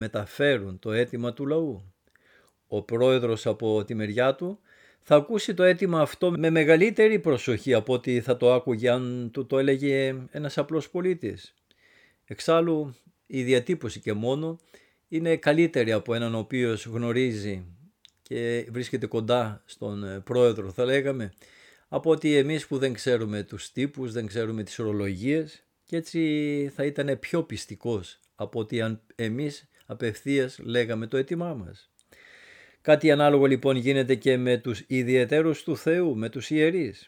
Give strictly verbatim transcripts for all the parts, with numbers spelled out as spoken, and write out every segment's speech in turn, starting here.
μεταφέρουν το αίτημα του λαού. Ο πρόεδρος από τη μεριά του θα ακούσει το αίτημα αυτό με μεγαλύτερη προσοχή από ότι θα το άκουγε αν του το έλεγε ένας απλός πολίτης. Εξάλλου η διατύπωση και μόνο είναι καλύτερη από έναν ο οποίος γνωρίζει και βρίσκεται κοντά στον πρόεδρο, θα λέγαμε, από ότι εμείς που δεν ξέρουμε τους τύπους, δεν ξέρουμε τις ορολογίες, και έτσι θα ήταν πιο πιστικός από ότι αν εμείς απευθείας λέγαμε το αίτημά μας. Κάτι ανάλογο λοιπόν γίνεται και με τους ιδιαιτέρους του Θεού, με τους ιερείς.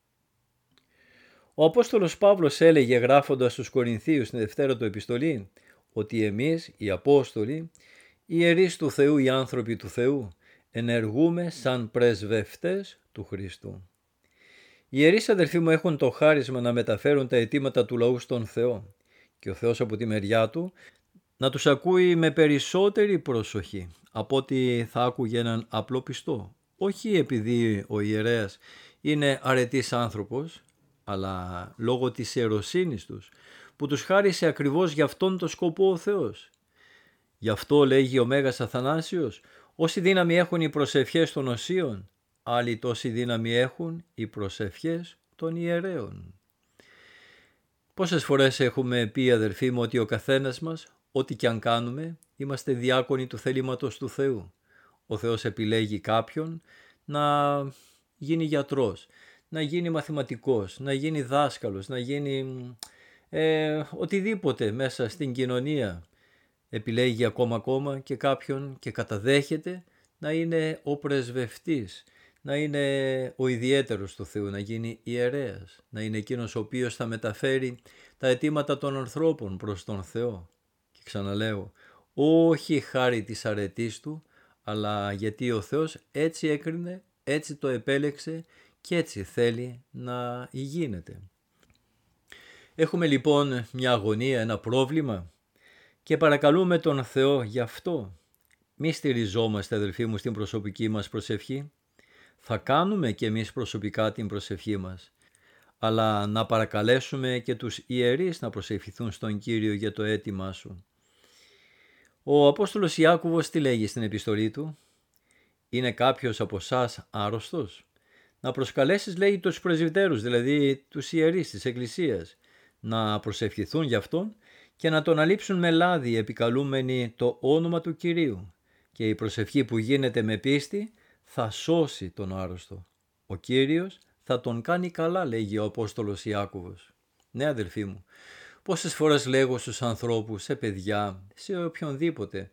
Ο Απόστολος Παύλος έλεγε γράφοντας στους Κορινθίους στην δευτέρα του επιστολή ότι εμείς οι Απόστολοι, οι ιερείς του Θεού, οι άνθρωποι του Θεού, ενεργούμε σαν πρεσβευτές του Χριστού. Οι ιερείς, αδελφοί μου, έχουν το χάρισμα να μεταφέρουν τα αιτήματα του λαού στον Θεό και ο Θεός από τη μεριά του να τους ακούει με περισσότερη προσοχή από ότι θα άκουγε έναν απλό πιστό. Όχι επειδή ο ιερέας είναι αρετής άνθρωπος, αλλά λόγω της ιεροσύνης τους που τους χάρισε ακριβώς για αυτόν τον σκοπό ο Θεός. Γι' αυτό λέγει ο Μέγας Αθανάσιος, όση δύναμη έχουν οι προσευχές των οσίων, άλλοι τόση δύναμη έχουν οι προσευχές των ιερέων. Πόσες φορές έχουμε πει, αδερφοί μου, ότι ο καθένας μας, ό,τι και αν κάνουμε, είμαστε διάκονοι του θελήματος του Θεού. Ο Θεός επιλέγει κάποιον να γίνει γιατρός, να γίνει μαθηματικός, να γίνει δάσκαλος, να γίνει ε, οτιδήποτε μέσα στην κοινωνία. Επιλέγει ακόμα ακόμα και κάποιον και καταδέχεται να είναι ο πρεσβευτής, να είναι ο ιδιαίτερος του Θεού, να γίνει ιερέας, να είναι εκείνος ο οποίος θα μεταφέρει τα αιτήματα των ανθρώπων προς τον Θεό. Και ξαναλέω, όχι χάρη της αρετής του, αλλά γιατί ο Θεός έτσι έκρινε, έτσι το επέλεξε και έτσι θέλει να γίνεται. Έχουμε λοιπόν μια αγωνία, ένα πρόβλημα και παρακαλούμε τον Θεό γι' αυτό. Μη στηριζόμαστε, αδελφοί μου, στην προσωπική μας προσευχή. Θα κάνουμε και εμείς προσωπικά την προσευχή μας, αλλά να παρακαλέσουμε και τους ιερείς να προσευχηθούν στον Κύριο για το αίτημά σου. Ο Απόστολος Ιάκωβος τι λέγει στην επιστολή του? Είναι κάποιος από εσάς άρρωστος? Να προσκαλέσεις, λέει, τους πρεσβυτέρους, δηλαδή τους ιερείς της Εκκλησίας, να προσευχηθούν για αυτόν και να τον αλείψουν με λάδι επικαλούμενοι το όνομα του Κυρίου. Και η προσευχή που γίνεται με πίστη θα σώσει τον άρρωστο. Ο Κύριος θα τον κάνει καλά, λέγει ο Απόστολος Ιάκωβος. Ναι, αδελφοί μου, πόσες φορές λέγω στους ανθρώπους, σε παιδιά, σε οποιονδήποτε,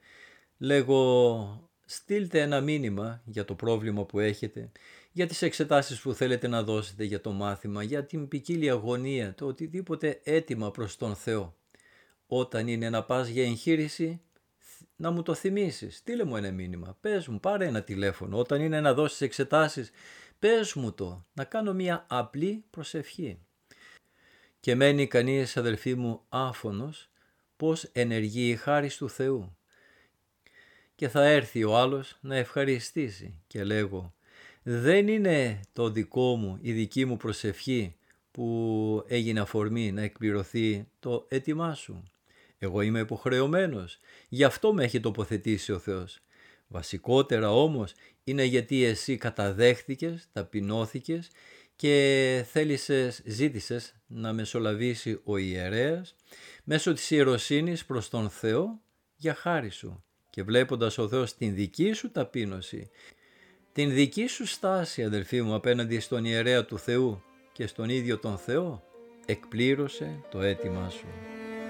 λέγω στείλτε ένα μήνυμα για το πρόβλημα που έχετε, για τις εξετάσεις που θέλετε να δώσετε για το μάθημα, για την ποικίλια αγωνία, το οτιδήποτε έτοιμα προς τον Θεό. Όταν είναι να πας για εγχείρηση, να μου το θυμίσεις, στείλε μου ένα μήνυμα, πες μου, πάρε ένα τηλέφωνο. Όταν είναι να δώσεις εξετάσεις, πες μου το, να κάνω μια απλή προσευχή. Και μένει κανείς, αδελφοί μου, άφωνος πως ενεργεί η χάρις του Θεού. Και θα έρθει ο άλλος να ευχαριστήσει και λέγω, δεν είναι το δικό μου, η δική μου προσευχή που έγινε αφορμή να εκπληρωθεί το αίτημά σου. Εγώ είμαι υποχρεωμένος, γι' αυτό με έχει τοποθετήσει ο Θεός. Βασικότερα όμως είναι γιατί εσύ καταδέχθηκες, ταπεινώθηκες και θέλησες, ζήτησες να μεσολαβήσει ο ιερέας μέσω της ιεροσύνης προς τον Θεό για χάρη σου. Και βλέποντας ο Θεός την δική σου ταπείνωση, την δική σου στάση, αδελφοί μου, απέναντι στον ιερέα του Θεού και στον ίδιο τον Θεό, εκπλήρωσε το αίτημά σου.